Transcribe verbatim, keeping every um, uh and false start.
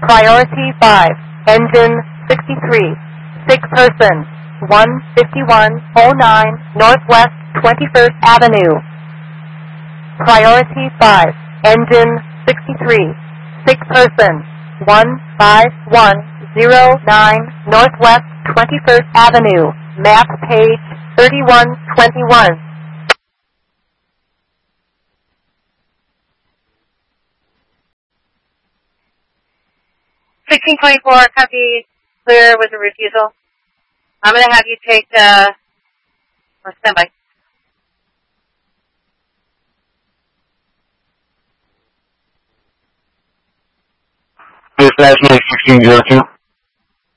Priority five, engine sixty-three, sick person, one fifty-one oh nine Northwest twenty-first Avenue. Priority five, engine sixty-three, sick person, one five one oh nine Northwest twenty-first Avenue, map page thirty-one twenty-one. sixteen twenty-four, copy, clear with a refusal. I'm going to have you take, uh, or standby. Dispatch sixteen oh two.